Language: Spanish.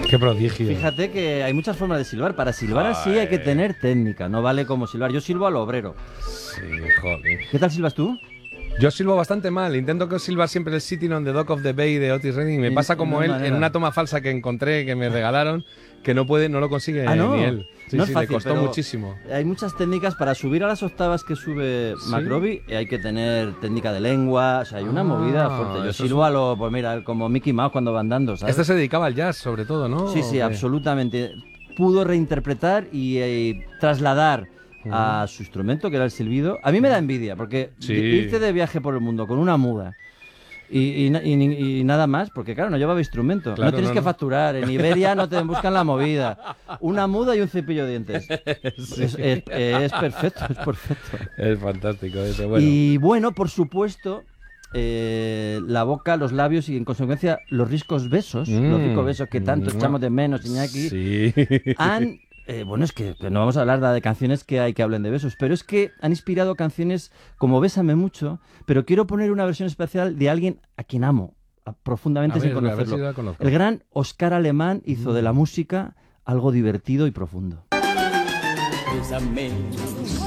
Qué prodigio. Fíjate que hay muchas formas de silbar. Para silbar así hay que tener técnica, no vale como silbar. Yo silbo a lo obrero. Sí, joder. ¿Qué tal silbas tú? Yo silbo bastante mal. Intento que silbar siempre el Sitting on the Dock of the Bay de Otis Redding. Me pasa como él en una toma falsa que encontré, que me regalaron, que no lo consigue no. ni él. Sí, no es sí, fácil, le costó pero muchísimo. Hay muchas técnicas para subir a las octavas que sube McRobbie. Hay que tener técnica de lengua, o sea, hay una movida fuerte. Yo silbo a lo, pues mira, como Mickey Mouse cuando va andando, ¿sabes? Este se dedicaba al jazz, sobre todo, ¿no? Sí, sí, absolutamente. Pudo reinterpretar y trasladar a su instrumento, que era el silbido. A mí me da envidia, porque irte de viaje por el mundo con una muda y nada más, porque claro, no llevaba instrumento. Claro, no tienes que facturar. En Iberia no te buscan la movida. Una muda y un cepillo de dientes. Sí. Es perfecto, es perfecto. Es fantástico ese, bueno. Y bueno, por supuesto, la boca, los labios y en consecuencia los ricos besos, los ricos besos que tanto echamos de menos, Iñaki, han... bueno, es que no vamos a hablar de canciones que hay que hablen de besos, pero es que han inspirado canciones como Bésame mucho, pero quiero poner una versión especial de alguien a quien amo profundamente sin conocerlo. Si el gran Oscar Alemán hizo de la música algo divertido y profundo. Bésame